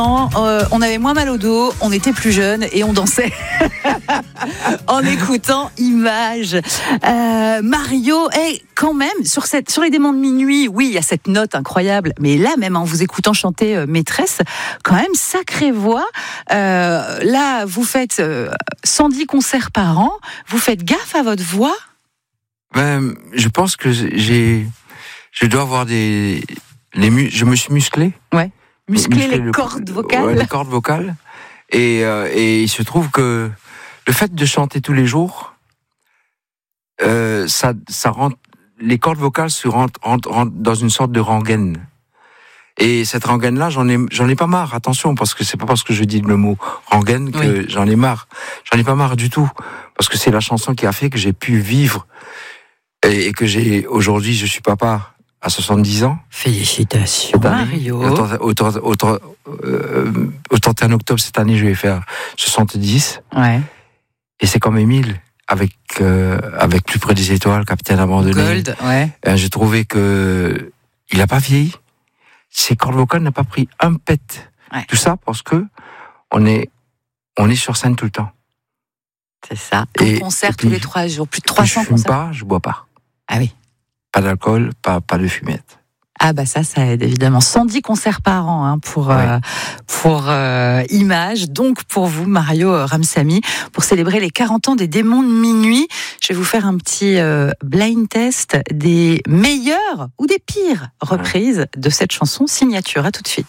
On avait moins mal au dos, on était plus jeunes et on dansait en écoutant Images. Mario, quand même, sur les démons de minuit, oui, il y a cette note incroyable, mais là, même en vous écoutant chanter Maîtresse, quand même, sacrée voix. Là, vous faites 110 concerts par an, vous faites gaffe à votre voix? Je pense que je dois avoir je me suis musclé. Ouais. Muscler les cordes vocales. Ouais, les cordes vocales. Et il se trouve que le fait de chanter tous les jours, ça rentre, les cordes vocales rentrent dans une sorte de rengaine. Et cette rengaine-là, j'en ai pas marre. Attention, parce que c'est pas parce que je dis le mot rengaine que j'en ai marre. J'en ai pas marre du tout. Parce que c'est la chanson qui a fait que j'ai pu vivre et que aujourd'hui, je suis papa à 70 ans. Félicitations, Mario. Au 31 octobre cette année, je vais faire 70. Ouais. Et c'est comme Émile, avec Plus près des étoiles, Capitaine abandonné. Gold, ouais. J'ai trouvé que il a pas vieilli. Ses cordes vocales n'ont pas pris un pet. Ouais. Tout ça parce que on est sur scène tout le temps. C'est ça. Un concert tous les 3 jours, plus de 300 concerts. Je fume pas, je bois pas. Ah oui. Pas d'alcool, pas de fumette. Ah bah ça aide évidemment. 110 concerts par an pour Images. Donc pour vous, Mario Ramsamy, pour célébrer les 40 ans des démons de minuit, je vais vous faire un petit blind test des meilleures ou des pires reprises de cette chanson signature. À tout de suite.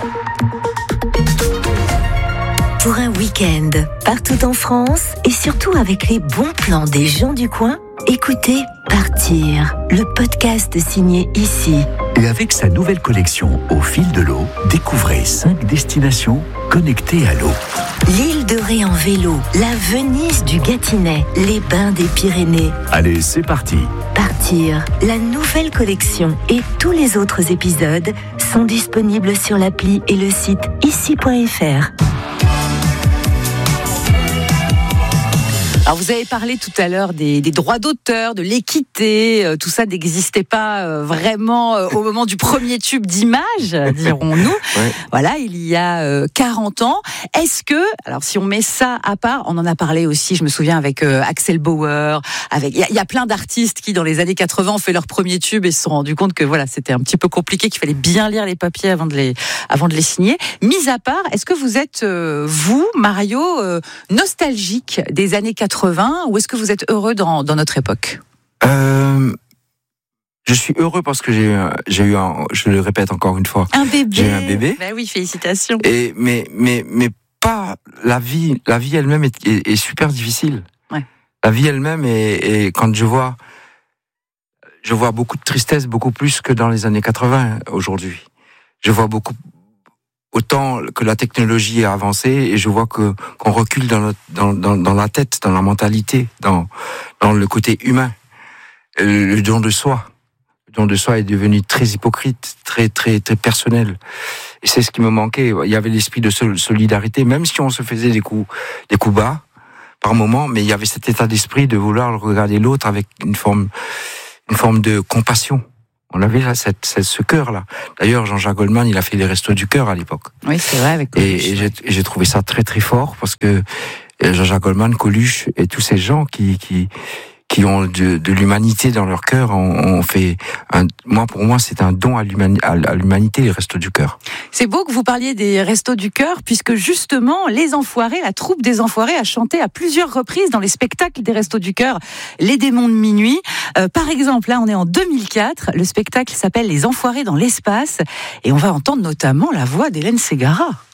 Pour un week-end, partout en France et surtout avec les bons plans des gens du coin, écoutez Partir, le podcast signé Ici. Et avec sa nouvelle collection Au fil de l'eau, découvrez 5 destinations connectées à l'eau. L'île de Ré en vélo, la Venise du Gâtinais, les bains des Pyrénées. Allez, c'est parti. Partir, la nouvelle collection et tous les autres épisodes sont disponibles sur l'appli et le site ici.fr. Alors vous avez parlé tout à l'heure des droits d'auteur, de l'équité, tout ça n'existait pas vraiment au moment du premier tube d'Images, dirons-nous. Ouais. Voilà, il y a 40 ans. Est-ce que, alors si on met ça à part, on en a parlé aussi, je me souviens avec Axel Bauer, il y a plein d'artistes qui dans les années 80 ont fait leur premier tube et se sont rendus compte que voilà, c'était un petit peu compliqué, qu'il fallait bien lire les papiers avant de les signer. Mis à part, est-ce que vous êtes, vous, Mario, nostalgique des années 80 ou est-ce que vous êtes heureux dans notre époque? Je suis heureux parce que j'ai eu je le répète encore une fois, un bébé. J'ai eu un bébé. Ben oui, félicitations. Mais pas la vie elle-même est super difficile. Ouais. La vie elle-même est quand je vois beaucoup de tristesse, beaucoup plus que dans les années 80 aujourd'hui. Je vois autant que la technologie a avancé et je vois qu'on recule dans la tête, dans la mentalité, dans le côté humain. Le don de soi. Le don de soi est devenu très hypocrite, très, très, très personnel. Et c'est ce qui me manquait. Il y avait l'esprit de solidarité, même si on se faisait des coups bas, par moment, mais il y avait cet état d'esprit de vouloir regarder l'autre avec une forme de compassion. On avait là ce cœur-là. D'ailleurs, Jean-Jacques Goldman, il a fait les Restos du Cœur à l'époque. Oui, c'est vrai. Avec Coluche, et j'ai trouvé ça très très fort parce que Jean-Jacques Goldman, Coluche et tous ces gens qui ont de l'humanité dans leur cœur ont fait pour moi, c'est un don à l'humanité, les Restos du Cœur. C'est beau que vous parliez des Restos du Cœur, puisque justement, Les Enfoirés, la troupe des Enfoirés a chanté à plusieurs reprises dans les spectacles des Restos du Cœur, Les Démons de minuit. Par exemple, là, on est en 2004, le spectacle s'appelle Les Enfoirés dans l'espace, et on va entendre notamment la voix d'Hélène Ségara.